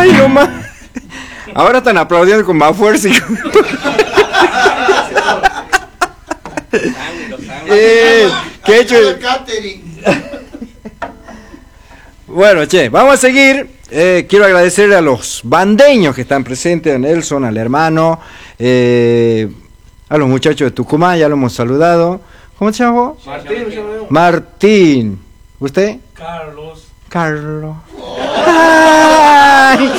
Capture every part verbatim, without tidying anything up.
Ay, no más. Ahora están aplaudiendo con más fuerza. eh, ¿Qué he hecho? Bueno, che, vamos a seguir. Eh, quiero agradecerle a los bandeños que están presentes, a Nelson, al hermano, eh, a los muchachos de Tucumán, ya lo hemos saludado. ¿Cómo te llamas vos? Martín. Martín. ¿Usted? Carlos. Carlos. Ay,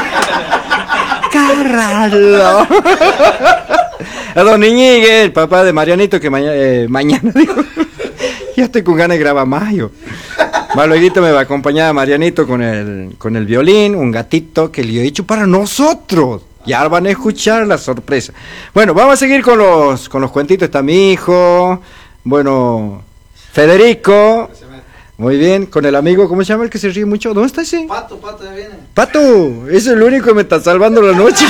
Carlos. A don Iñigue, el papá de Marianito, que mañana, eh, mañana digo, ya estoy con ganas de grabar mayo. Más luego me va a acompañar a Marianito con el, con el violín, un gatito que le he hecho para nosotros. Ya van a escuchar la sorpresa. Bueno, vamos a seguir con los, con los cuentitos. Está mi hijo, bueno, Federico. Muy bien, con el amigo, ¿cómo se llama el que se ríe mucho? ¿Dónde está ese? Pato, Pato, ya viene. Pato, ese es el único que me está salvando la noche.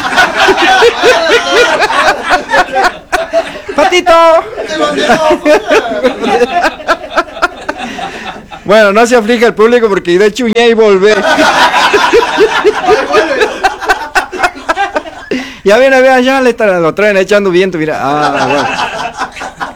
Patito. Bueno, no se aflija el público porque de hecho y volver. Ya viene, vea, ya le están, lo traen echando viento, mira. Ah,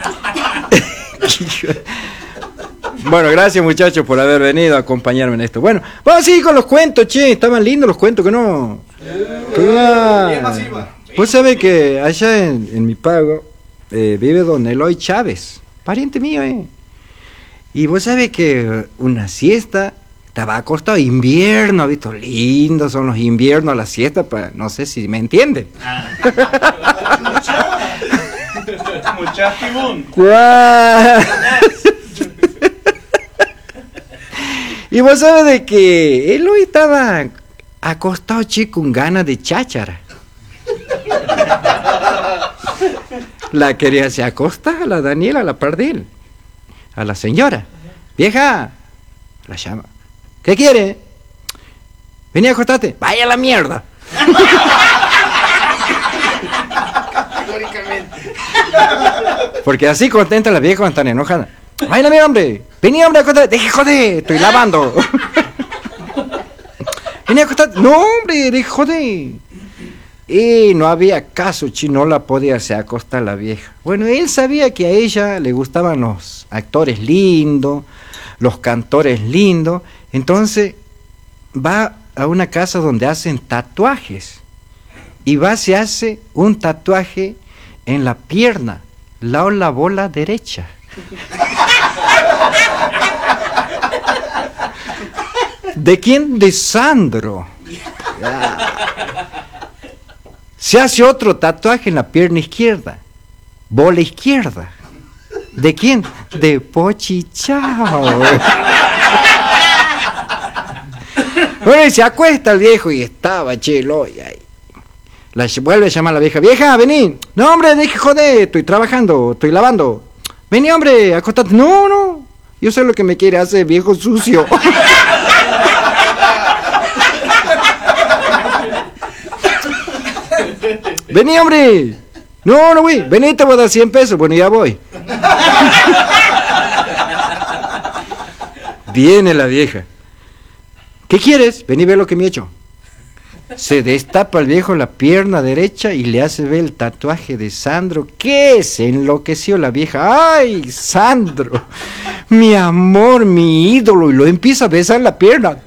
bueno. Bueno, gracias muchachos por haber venido a acompañarme en esto. Bueno, vamos a seguir con los cuentos, che, estaban lindos los cuentos, que no. Claro. Vos sabés que allá en, en mi pago eh, vive don Eloy Chávez, pariente mío, eh. Y vos sabés que una siesta estaba acostado, invierno, ¿has visto? Lindos son los inviernos, la siesta, pa, no sé si me entienden. Y vos sabés de que él hoy estaba acostado, chico, con ganas de cháchara. La quería se acostar, a la Daniela, a la pardil, a la señora. Vieja, la llama. ¿Qué quiere? Vení a acostarte. Vaya a la mierda. Porque así contenta la vieja cuando están enojada. Vaya a la mierda, hombre. Vení, hombre, a acostarte. Deje joder, estoy lavando. Vení a acostarte. No, hombre, deje joder. Y no había caso, chino, no la podía hacer acostar la vieja. Bueno, él sabía que a ella le gustaban los actores lindos, los cantores lindos. Entonces va a una casa donde hacen tatuajes. Y va, se hace un tatuaje en la pierna, la, la bola derecha. ¿De quién? De Sandro. Se hace otro tatuaje en la pierna izquierda, bola izquierda. ¿De quién? De Pochi Chao. Bueno, y se acuesta el viejo y estaba chelo y ahí. La vuelve a llamar a la vieja. Vieja, vení. No, hombre, deje joder, estoy trabajando, estoy lavando. Vení, hombre, acostate. No, no, yo sé lo que me quiere hacer, viejo sucio. Vení, hombre. No, no voy. Vení, te voy a dar cien pesos. Bueno, ya voy. Viene la vieja. ¿Qué quieres? Vení, ve lo que me he hecho. Se destapa el viejo la pierna derecha y le hace ver el tatuaje de Sandro. ¿Qué? Se enloqueció la vieja. ¡Ay, Sandro! Mi amor, mi ídolo. Y lo empieza a besar la pierna.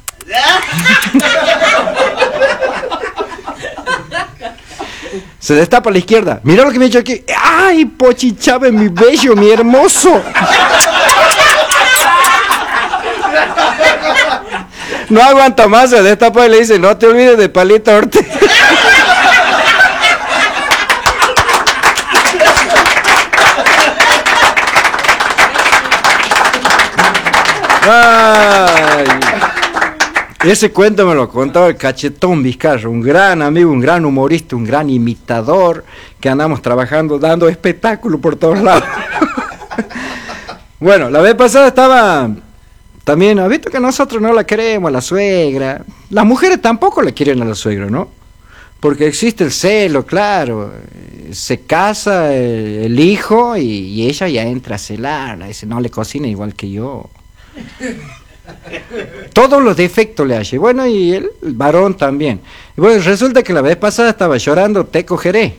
Se destapa a la izquierda. Mira lo que me he hecho aquí. ¡Ay, Pochi Chávez, mi bello, mi hermoso! No aguanta más, se destapa y le dice, no te olvides de Palito Ortega. Ay. Ese cuento me lo contaba el Cachetón Vizcarra, un gran amigo, un gran humorista, un gran imitador, que andamos trabajando, dando espectáculo por todos lados. Bueno, la vez pasada estaba también, ha visto que nosotros no la queremos, a la suegra. Las mujeres tampoco la quieren a la suegra, ¿no? Porque existe el celo, claro. Se casa el, el hijo y, y ella ya entra a celar. Dice, no le cocina igual que yo. Todos los defectos le hace. Bueno, y el varón también. Y bueno, resulta que la vez pasada estaba llorando Teco Jerez.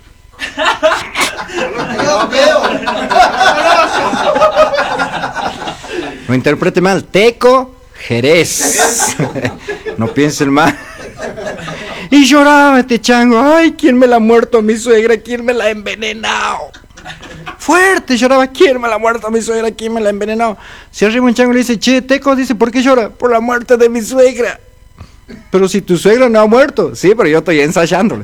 No interprete mal, Teco Jerez. No piensen mal. Y lloraba este chango. Ay, ¿quién me la ha muerto a mi suegra? ¿Quién me la ha envenenado? Fuerte lloraba. ¿Quién me la ha muerto a mi suegra? ¿Quién me la ha envenenado? Se arriba un chango y le dice, che, Teco, dice, ¿por qué llora? Por la muerte de mi suegra. Pero si tu suegra no ha muerto. Sí, pero yo estoy ensayándole.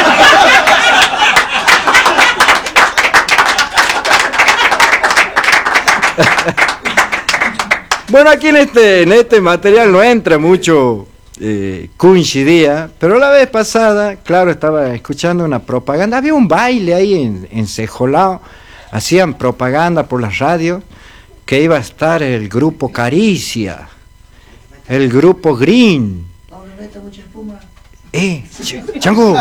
Bueno, aquí en este, en este material no entra mucho eh, coincidía, pero la vez pasada, claro, estaba escuchando una propaganda, había un baile ahí en, en Sejolao, hacían propaganda por la radio, que iba a estar el grupo Caricia, el grupo Green. No me meta mucha espuma. Eh, ch chango.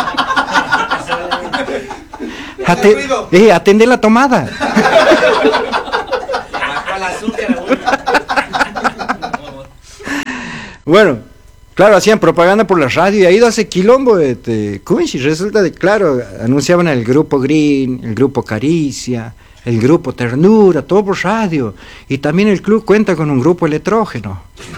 Ate eh, atende la tomada. Bueno, claro, hacían propaganda por la radio y ha ido a ese quilombo de, de Cunchi. Resulta de, claro, anunciaban el grupo Green, el grupo Caricia, el grupo Ternura, todo por radio. Y también el club cuenta con un grupo electrógeno.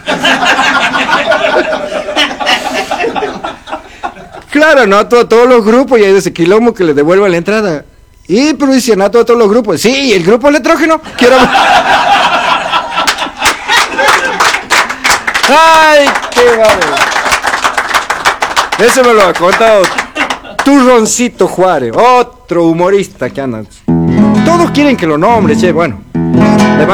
Claro, no a todo, todos los grupos, y hay ese quilombo que le devuelve la entrada. Y pero dicen a todos, todos los grupos. Sí, el grupo electrógeno. Quiero... ¡Ay, qué bárbaro! Ese me lo ha contado Turroncito Juárez, otro humorista que anda. Todos quieren que lo nombre, che, bueno. Le